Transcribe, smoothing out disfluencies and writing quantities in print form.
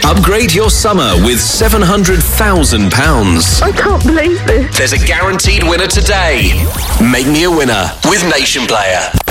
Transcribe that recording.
Upgrade your summer with £700,000. I can't believe this. There's a guaranteed winner today. Make me a winner with Nation Player.